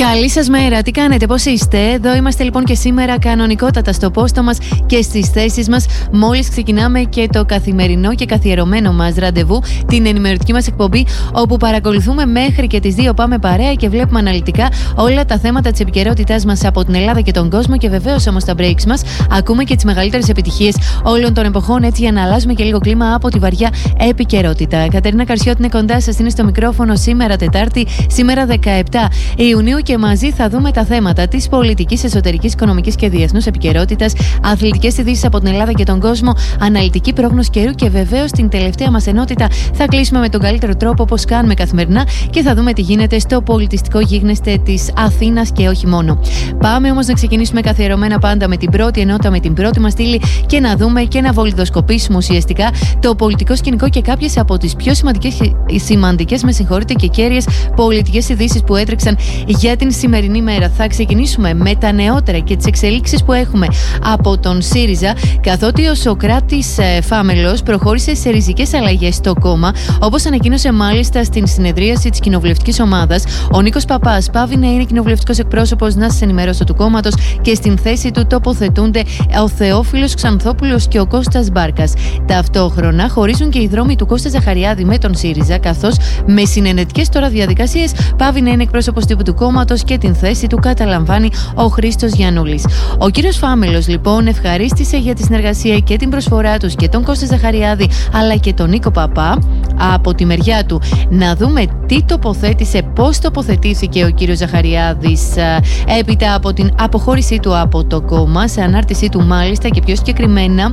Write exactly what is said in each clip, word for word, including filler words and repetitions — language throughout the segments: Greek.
Καλή σας μέρα, τι κάνετε, πώς είστε? Εδώ είμαστε λοιπόν και σήμερα κανονικότατα στο πόστο μας και στις θέσεις μας. Μόλις ξεκινάμε και το καθημερινό και καθιερωμένο μας ραντεβού, την ενημερωτική μας εκπομπή, όπου παρακολουθούμε μέχρι και τις δύο πάμε παρέα και βλέπουμε αναλυτικά όλα τα θέματα της επικαιρότητάς μας από την Ελλάδα και τον κόσμο. Και βεβαίως όμως τα breaks μας ακούμε και τις μεγαλύτερες επιτυχίες όλων των εποχών, έτσι για να αλλάζουμε και λίγο κλίμα από τη βαριά επικαιρότητα. Κατερίνα Καρσιώτη είναι κοντά σας, είναι στο μικρόφωνο σήμερα Τετάρτη, σήμερα δεκαεπτά Ιουνίου, και μαζί θα δούμε τα θέματα της πολιτικής, εσωτερικής, οικονομικής και διεθνούς επικαιρότητας, αθλητικές ειδήσεις από την Ελλάδα και τον κόσμο, αναλυτική πρόγνωση καιρού και βεβαίως την τελευταία μας ενότητα θα κλείσουμε με τον καλύτερο τρόπο, όπως κάνουμε καθημερινά, και θα δούμε τι γίνεται στο πολιτιστικό γίγνεσθε της Αθήνας και όχι μόνο. Πάμε όμως να ξεκινήσουμε καθιερωμένα πάντα με την πρώτη ενότητα, με την πρώτη μας στήλη, και να δούμε και να βολιδοσκοπήσουμε ουσιαστικά το πολιτικό σκηνικό και κάποιες από τις πιο σημαντικές, σημαντικές με συγχωρείτε, και κέρυες πολιτικές ειδήσεις που έτρεξαν για την σημερινή μέρα. Θα ξεκινήσουμε με τα νεότερα και τις εξελίξεις που έχουμε από τον ΣΥΡΙΖΑ, καθότι ο Σωκράτης ε, Φάμελος προχώρησε σε ριζικές αλλαγές στο κόμμα, όπως ανακοίνωσε μάλιστα στην συνεδρίαση της κοινοβουλευτικής ομάδας. Ο Νίκος Παπάς πάβει να είναι κοινοβουλευτικός εκπρόσωπος, να σας ενημερώσω, του κόμματος, και στην θέση του τοποθετούνται ο Θεόφιλος Ξανθόπουλος και ο Κώστας Μπάρκας. Ταυτόχρονα χωρίζουν και οι δρόμοι του Κώστα Ζαχαριάδη με τον ΣΥΡΙΖΑ, καθώς με συνενετικές τώρα διαδικασίες πάβει να είναι εκπρόσωπος τύπου του κόμματος και την θέση του καταλαμβάνει ο Χρήστος Γιαννούλης. Ο κύριος Φάμελος λοιπόν ευχαρίστησε για τη συνεργασία και την προσφορά τους και τον Κώστα Ζαχαριάδη αλλά και τον Νίκο Παπά από τη μεριά του. Να δούμε τι τοποθέτησε, πώς τοποθετήθηκε ο κύριος Ζαχαριάδης έπειτα από την αποχώρησή του από το κόμμα, σε ανάρτησή του μάλιστα, και πιο συγκεκριμένα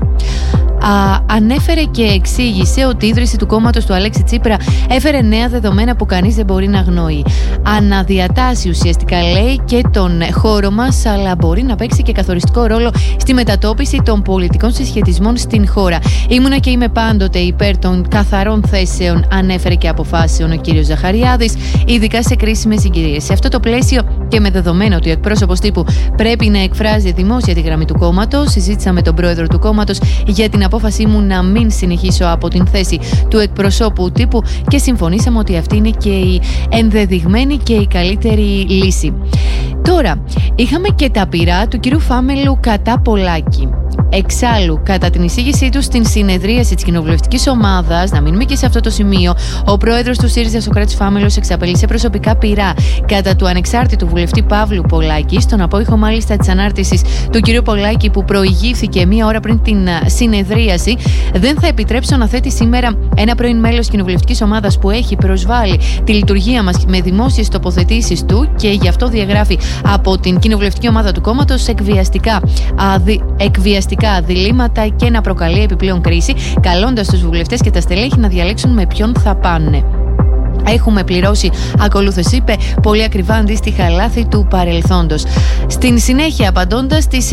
Α, ανέφερε και εξήγησε ότι η ίδρυση του κόμματος του Αλέξη Τσίπρα έφερε νέα δεδομένα που κανείς δεν μπορεί να αγνοεί. Αναδιατάσσει ουσιαστικά, λέει, και τον χώρο μας, αλλά μπορεί να παίξει και καθοριστικό ρόλο στη μετατόπιση των πολιτικών συσχετισμών στην χώρα. Ήμουνα και είμαι πάντοτε υπέρ των καθαρών θέσεων, ανέφερε, και αποφάσεων ο κύριος Ζαχαριάδης, ειδικά σε κρίσιμες συγκυρίες. Σε αυτό το πλαίσιο και με δεδομένο ότι ο εκπρόσωπος τύπου πρέπει να εκφράζει δημόσια τη γραμμή του κόμματος, συζήτησα με τον πρόεδρο του κόμματος για την απόφασή μου να μην συνεχίσω από την θέση του εκπροσώπου τύπου και συμφωνήσαμε ότι αυτή είναι και η ενδεδειγμένη και η καλύτερη λύση. Τώρα, είχαμε και τα πειρά του κυρίου Φάμελου κατά Πολάκη. Εξάλλου, κατά την εισήγησή του στην συνεδρίαση της κοινοβουλευτικής ομάδας, να μείνουμε και σε αυτό το σημείο, ο πρόεδρος του ΣΥΡΙΖΑ, Σωκράτης Φάμελος, εξαπέλυσε προσωπικά πειρά κατά του ανεξάρτητου βουλευτή Παύλου Πολάκη, στον απόϊχο μάλιστα της ανάρτησης του κυρίου Πολάκη, που προηγήθηκε μία ώρα πριν την συνεδρίαση. Δεν θα επιτρέψω να θέτει σήμερα ένα πρώην μέλος κοινοβουλευτικής ομάδας που έχει προσβάλει τη λειτουργία μας με δημόσιες τοποθετήσεις του, και γι' αυτό διαγράφει από την κοινοβουλευτική ομάδα του κόμματος εκβιαστικά, αδι, εκβιαστικά διλήμματα και να προκαλεί επιπλέον κρίση, καλώντας τους βουλευτές και τα στελέχη να διαλέξουν με ποιον θα πάνε. Έχουμε πληρώσει, ακολούθως είπε, πολύ ακριβά αντίστοιχα λάθη του παρελθόντος. Στην συνέχεια, απαντώντας στις